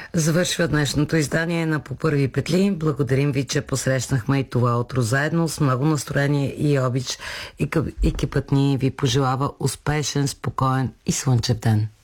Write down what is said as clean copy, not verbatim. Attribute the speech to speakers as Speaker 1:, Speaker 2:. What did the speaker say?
Speaker 1: Завършва днешното издание на По първи петли. Благодарим ви, че посрещнахме и това утро заедно с много настроение и обич. Екипът ни ви пожелава успешен, спокоен и слънчев ден.